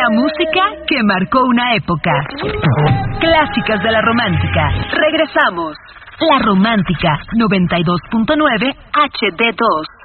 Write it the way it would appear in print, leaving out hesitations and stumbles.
La música que marcó una época. Clásicas de la romántica. Regresamos. La Romántica 92.9 HD2.